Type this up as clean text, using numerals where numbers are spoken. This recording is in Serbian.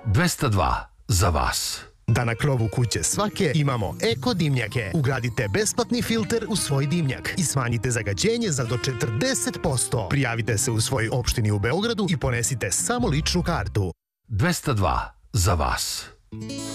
202 za vas. Da na krovu kuće svake imamo eko dimnjake. Ugradite besplatni filter u svoj dimnjak i smanjite zagađenje za do 40%. Prijavite se u svojoj opštini u Beogradu i ponesite samo ličnu kartu. 202 za vas.